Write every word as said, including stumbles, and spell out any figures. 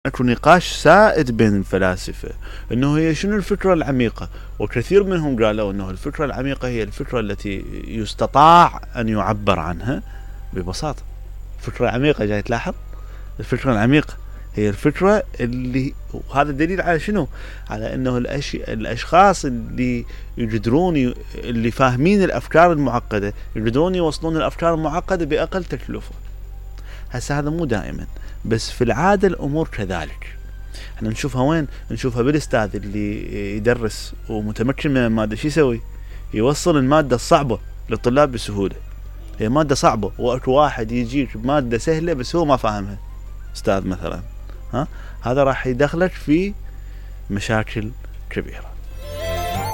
اكو نقاش سائد بين الفلاسفة انه هي شنو الفكرة العميقة، وكثير منهم قالوا انه الفكرة العميقة هي الفكرة التي يستطاع ان يعبر عنها ببساطة. الفكرة العميقة جاي تلاحظ، الفكرة العميقة هي الفكرة اللي، وهذا دليل على شنو؟ على انه الأش... الاشخاص اللي يقدرون اللي فاهمين الافكار المعقدة يقدرون يوصلون الافكار المعقدة باقل تكلفة. هسه هذا مو دائما، بس في العادة الأمور كذلك. احنا نشوفها وين؟ نشوفها بالاستاذ اللي يدرس ومتمكن من المادة، شو يسوي؟ يوصل المادة الصعبة للطلاب بسهولة. هي مادة صعبة واكو واحد يجيك بمادة سهلة بس هو ما فاهمها، استاذ مثلا، ها هذا راح يدخلك في مشاكل كبيرة.